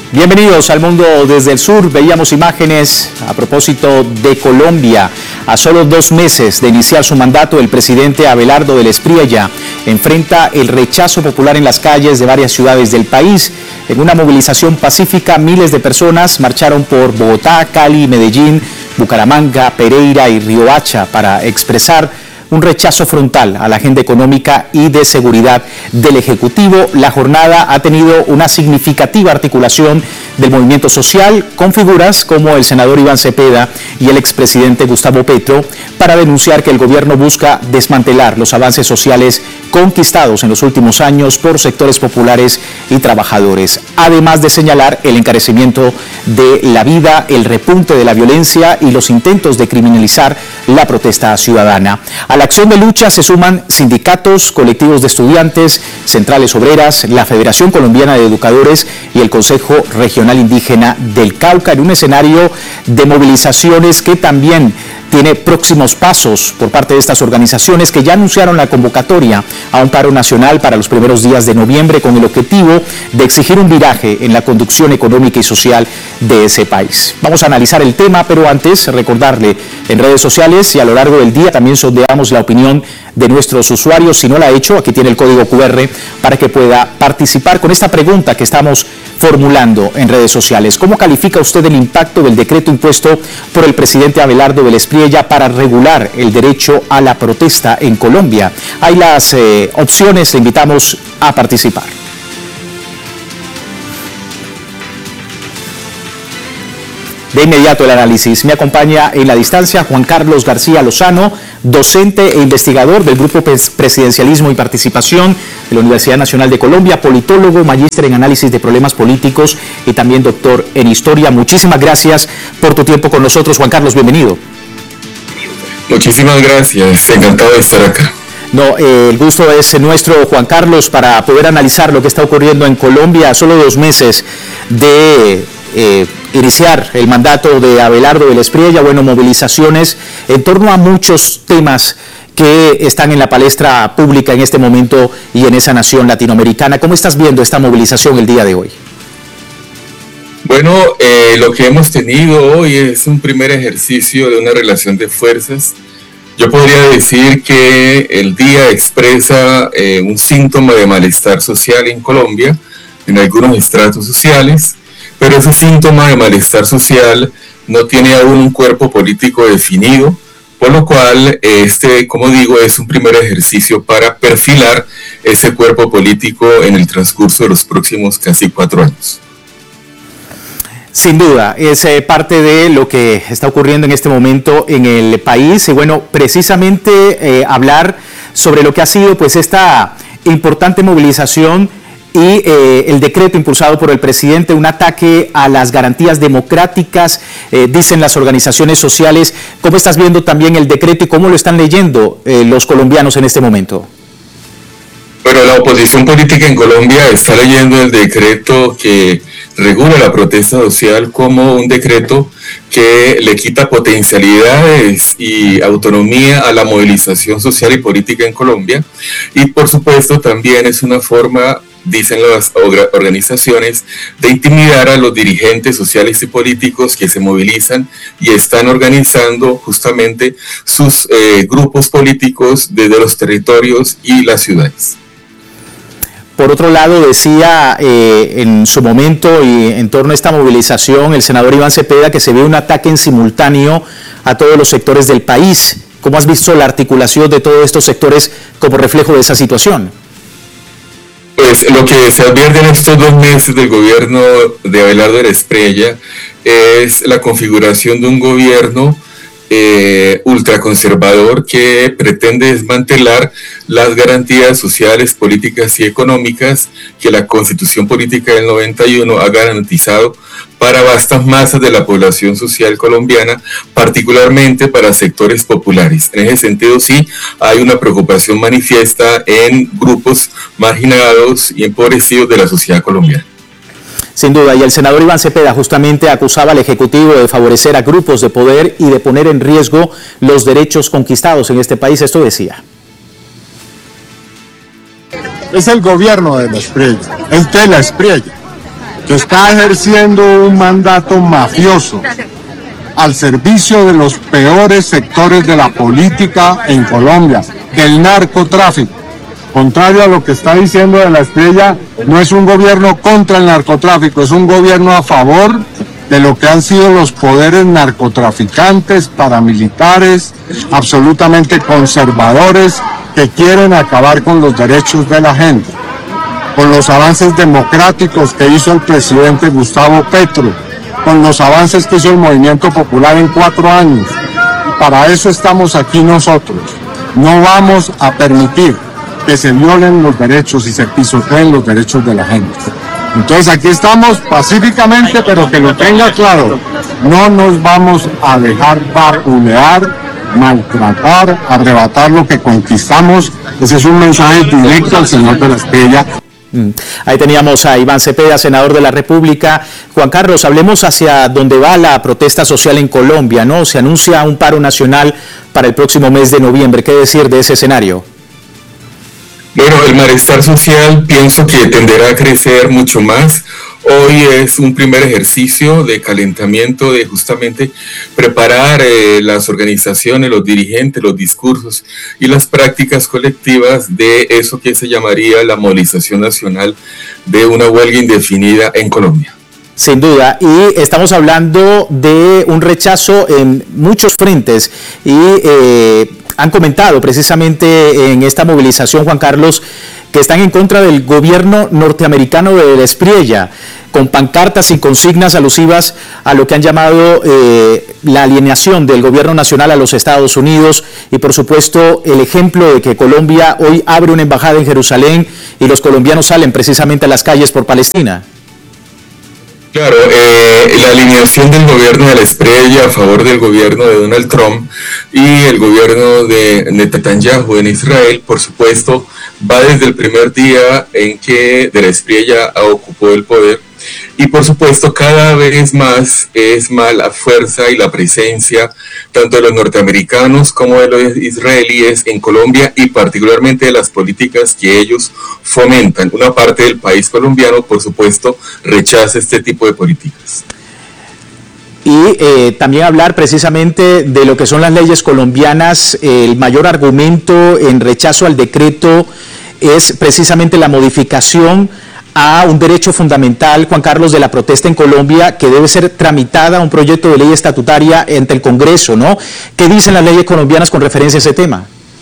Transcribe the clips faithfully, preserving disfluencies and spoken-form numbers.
Bienvenidos al Mundo desde el Sur. Veíamos imágenes a propósito de Colombia. A solo dos meses de iniciar su mandato, el presidente Abelardo del Espriella enfrenta el rechazo popular en las calles de varias ciudades del país. En una movilización pacífica, miles de personas marcharon por Bogotá, Cali, Medellín, Bucaramanga, Pereira y Riohacha para expresar un rechazo frontal a la agenda económica y de seguridad del Ejecutivo. La jornada ha tenido una significativa articulación del movimiento social con figuras como el senador Iván Cepeda y el expresidente Gustavo Petro para denunciar que el gobierno busca desmantelar los avances sociales conquistados en los últimos años por sectores populares y trabajadores, además de señalar el encarecimiento de la vida, el repunte de la violencia y los intentos de criminalizar la protesta ciudadana. A la acción de lucha se suman sindicatos, colectivos de estudiantes, centrales obreras, la Federación Colombiana de Educadores y el Consejo Regional Indígena del Cauca, en un escenario de movilizaciones que también tiene próximos pasos por parte de estas organizaciones que ya anunciaron la convocatoria a un paro nacional para los primeros días de noviembre con el objetivo de exigir un viraje en la conducción económica y social de ese país. Vamos a analizar el tema, pero antes recordarle en redes sociales y a lo largo del día también sondeamos la opinión de nuestros usuarios. Si no la ha hecho, aquí tiene el código cu erre para que pueda participar con esta pregunta que estamos formulando en redes sociales. ¿Cómo califica usted el impacto del decreto impuesto por el presidente Abelardo del Espriella para regular el derecho a la protesta en Colombia? Hay las eh, opciones, le invitamos a participar. De inmediato el análisis. Me acompaña en la distancia Juan Carlos García Lozano, docente e investigador del Grupo Presidencialismo y Participación de la Universidad Nacional de Colombia, politólogo, magíster en análisis de problemas políticos y también doctor en historia. Muchísimas gracias por tu tiempo con nosotros, Juan Carlos, bienvenido. Muchísimas gracias, encantado de estar acá. No, eh, el gusto es nuestro, Juan Carlos, para poder analizar lo que está ocurriendo en Colombia a solo dos meses de eh, iniciar el mandato de Abelardo del Espriella. Bueno, movilizaciones en torno a muchos temas que están en la palestra pública en este momento y en esa nación latinoamericana. ¿Cómo estás viendo esta movilización el día de hoy? Bueno, eh, lo que hemos tenido hoy es un primer ejercicio de una relación de fuerzas. Yo podría decir que el día expresa eh, un síntoma de malestar social en Colombia, en algunos estratos sociales, pero ese síntoma de malestar social no tiene aún un cuerpo político definido, por lo cual este, como digo, es un primer ejercicio para perfilar ese cuerpo político en el transcurso de los próximos casi cuatro años. Sin duda, es eh, parte de lo que está ocurriendo en este momento en el país y bueno, precisamente eh, hablar sobre lo que ha sido pues esta importante movilización y eh, el decreto impulsado por el presidente, un ataque a las garantías democráticas, eh, dicen las organizaciones sociales. ¿Cómo estás viendo también el decreto y cómo lo están leyendo eh, los colombianos en este momento? Bueno, la oposición política en Colombia está leyendo el decreto que regula la protesta social como un decreto que le quita potencialidades y autonomía a la movilización social y política en Colombia, y por supuesto también es una forma, dicen las organizaciones, de intimidar a los dirigentes sociales y políticos que se movilizan y están organizando justamente sus eh, grupos políticos desde los territorios y las ciudades. Por otro lado, decía eh, en su momento y en torno a esta movilización el senador Iván Cepeda que se ve un ataque en simultáneo a todos los sectores del país. ¿Cómo has visto la articulación de todos estos sectores como reflejo de esa situación? Pues lo que se advierte en estos dos meses del gobierno de Abelardo del Espriella es la configuración de un gobierno Eh, ultraconservador que pretende desmantelar las garantías sociales, políticas y económicas que la Constitución Política del noventa y uno ha garantizado para vastas masas de la población social colombiana, particularmente para sectores populares. En ese sentido, sí, hay una preocupación manifiesta en grupos marginados y empobrecidos de la sociedad colombiana. Sin duda, y el senador Iván Cepeda justamente acusaba al Ejecutivo de favorecer a grupos de poder y de poner en riesgo los derechos conquistados en este país. Esto decía. Es el gobierno de la Espriella, es de la Espriella. que está ejerciendo un mandato mafioso al servicio de los peores sectores de la política en Colombia, del narcotráfico. Contrario a lo que está diciendo de la Estrella, no es un gobierno contra el narcotráfico, es un gobierno a favor de lo que han sido los poderes narcotraficantes, paramilitares, absolutamente conservadores, que quieren acabar con los derechos de la gente, con los avances democráticos que hizo el presidente Gustavo Petro, con los avances que hizo el Movimiento Popular en cuatro años. Para eso estamos aquí nosotros. No vamos a permitir que se violen los derechos y se pisoteen los derechos de la gente. Entonces aquí estamos pacíficamente, pero que lo tenga claro, no nos vamos a dejar vapulear, maltratar, arrebatar lo que conquistamos. Ese es un mensaje directo al señor de la Estrella. Ahí teníamos a Iván Cepeda, senador de la República. Juan Carlos, hablemos hacia dónde va la protesta social en Colombia, ¿no? Se anuncia un paro nacional para el próximo mes de noviembre. ¿Qué decir de ese escenario? Bueno, el malestar social pienso que tenderá a crecer mucho más. Hoy es un primer ejercicio de calentamiento, de justamente preparar eh, las organizaciones, los dirigentes, los discursos y las prácticas colectivas de eso que se llamaría la movilización nacional de una huelga indefinida en Colombia. Sin duda, y estamos hablando de un rechazo en muchos frentes y eh, han comentado precisamente en esta movilización, Juan Carlos, que están en contra del gobierno norteamericano de Espriella, con pancartas y consignas alusivas a lo que han llamado eh, la alienación del gobierno nacional a los Estados Unidos y, por supuesto, el ejemplo de que Colombia hoy abre una embajada en Jerusalén y los colombianos salen precisamente a las calles por Palestina. Claro, eh, la alineación del gobierno de la Espriella a favor del gobierno de Donald Trump y el gobierno de Netanyahu en Israel, por supuesto, va desde el primer día en que de la Espriella ocupó el poder. Y por supuesto cada vez más es más la fuerza y la presencia tanto de los norteamericanos como de los israelíes en Colombia y particularmente de las políticas que ellos fomentan. Una parte del país colombiano, por supuesto, rechaza este tipo de políticas. Y eh, también hablar precisamente de lo que son las leyes colombianas. El mayor argumento en rechazo al decreto es precisamente la modificación a un derecho fundamental, Juan Carlos, de la protesta en Colombia, que debe ser tramitada un proyecto de ley estatutaria ante el Congreso, ¿no? ¿Qué dicen las leyes colombianas con referencia a ese tema?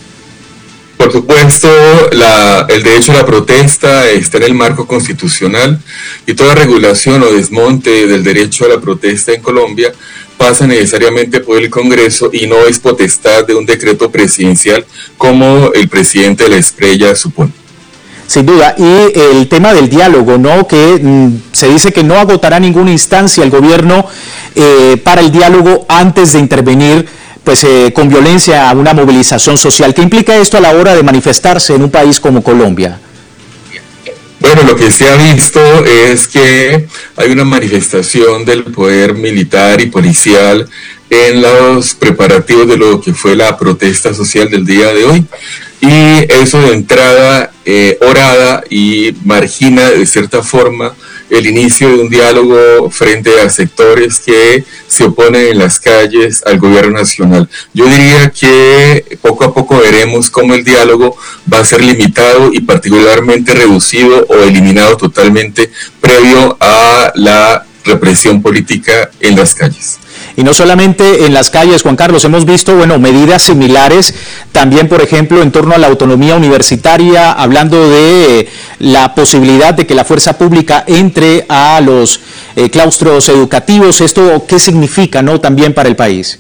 Por supuesto, la, el derecho a la protesta está en el marco constitucional y toda regulación o desmonte del derecho a la protesta en Colombia pasa necesariamente por el Congreso y no es potestad de un decreto presidencial como el presidente de la Espriella supone. Sin duda, y el tema del diálogo, ¿no? Que mm, se dice que no agotará ninguna instancia el gobierno eh, para el diálogo antes de intervenir pues, eh, con violencia a una movilización social. ¿Qué implica esto a la hora de manifestarse en un país como Colombia? Bueno, lo que se ha visto es que hay una manifestación del poder militar y policial en los preparativos de lo que fue la protesta social del día de hoy. Y eso de entrada eh, orada y margina de cierta forma el inicio de un diálogo frente a sectores que se oponen en las calles al gobierno nacional. Yo diría que poco a poco veremos cómo el diálogo va a ser limitado y particularmente reducido o eliminado totalmente previo a la represión política en las calles. Y no solamente en las calles, Juan Carlos, hemos visto, bueno, medidas similares también, por ejemplo, en torno a la autonomía universitaria, hablando de la posibilidad de que la fuerza pública entre a los eh, claustros educativos. ¿Esto qué significa, no, también para el país?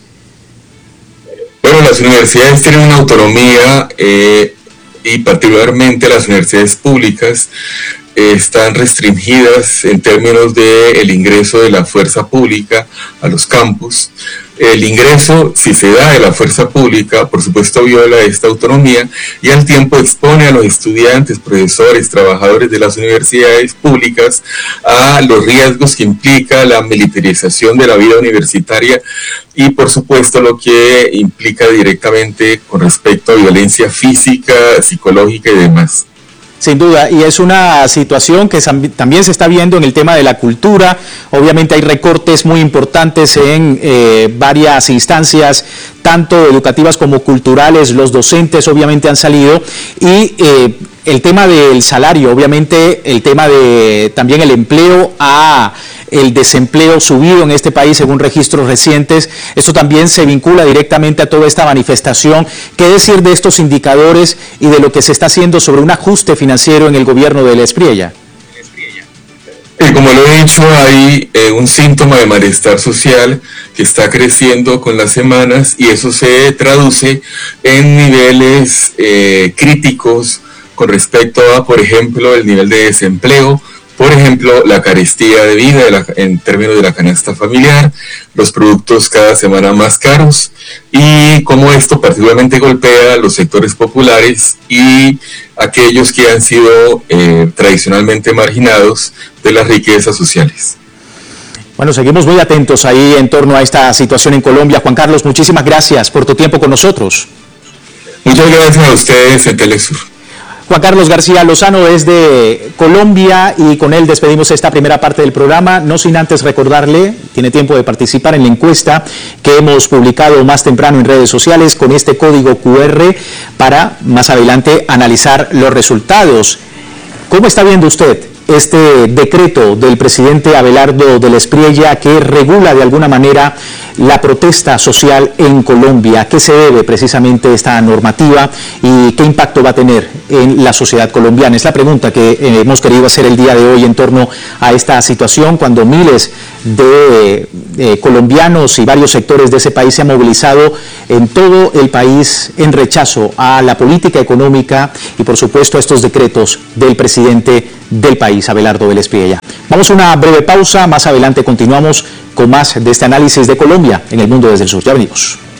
Bueno, las universidades tienen una autonomía eh, y particularmente las universidades públicas están restringidas en términos del ingreso de la fuerza pública a los campus. El ingreso, si se da de la fuerza pública, por supuesto viola esta autonomía y al tiempo expone a los estudiantes, profesores, trabajadores de las universidades públicas a los riesgos que implica la militarización de la vida universitaria y por supuesto lo que implica directamente con respecto a violencia física, psicológica y demás. Sin duda, y es una situación que también se está viendo en el tema de la cultura. Obviamente hay recortes muy importantes en eh, varias instancias, tanto educativas como culturales. Los docentes obviamente han salido y eh, el tema del salario, obviamente el tema de también el empleo a el desempleo subido en este país según registros recientes. Esto también se vincula directamente a toda esta manifestación. ¿Qué decir de estos indicadores y de lo que se está haciendo sobre un ajuste financiero en el gobierno de Espriella? Eh, como lo he dicho, hay eh, un síntoma de malestar social que está creciendo con las semanas y eso se traduce en niveles eh, críticos con respecto a, por ejemplo, el nivel de desempleo, por ejemplo, la carestía de vida de la, en términos de la canasta familiar, los productos cada semana más caros y cómo esto particularmente golpea a los sectores populares y aquellos que han sido eh, tradicionalmente marginados de las riquezas sociales. Bueno, seguimos muy atentos ahí en torno a esta situación en Colombia. Juan Carlos, muchísimas gracias por tu tiempo con nosotros. Muchas gracias a ustedes en Telesur. Juan Carlos García Lozano desde Colombia y con él despedimos esta primera parte del programa, no sin antes recordarle, tiene tiempo de participar en la encuesta que hemos publicado más temprano en redes sociales con este código cu erre para más adelante analizar los resultados. ¿Cómo está viendo usted este decreto del presidente Abelardo del Espriella que regula de alguna manera la protesta social en Colombia? ¿A qué se debe precisamente esta normativa y qué impacto va a tener en la sociedad colombiana? Es la pregunta que hemos querido hacer el día de hoy en torno a esta situación, cuando miles de eh, colombianos y varios sectores de ese país se han movilizado en todo el país en rechazo a la política económica y por supuesto a estos decretos del presidente del país, Abelardo del Espriella. Vamos a una breve pausa, más adelante continuamos con más de este análisis de Colombia en el mundo desde el sur. Ya venimos.